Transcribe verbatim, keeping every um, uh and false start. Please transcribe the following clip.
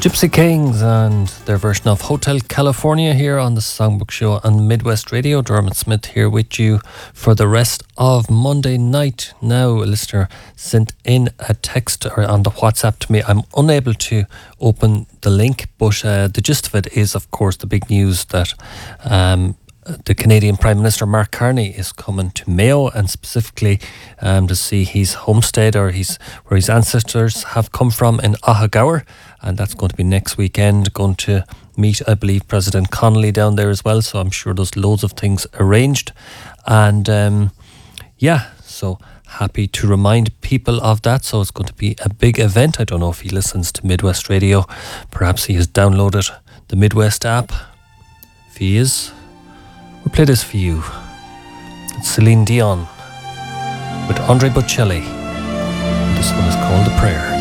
Gypsy Kings and their version of Hotel California here on the Songbook Show on Midwest Radio. Dermot Smith here with you for the rest of Monday night. Now, a listener sent in a text or on the WhatsApp to me. I'm unable to open the link, but uh, the gist of it is, of course, the big news that um, the Canadian Prime Minister Mark Carney is coming to Mayo, and specifically um, to see his homestead or his where his ancestors have come from in Ahagower, and that's going to be next weekend. Going to meet, I believe, President Connolly down there as well, so I'm sure there's loads of things arranged. And um, yeah, so happy to remind people of that. So it's going to be a big event. I don't know if he listens to Midwest Radio. Perhaps he has downloaded the Midwest app. If he is, we'll play this for you. It's Celine Dion with Andre Bocelli. This one is called The Prayer.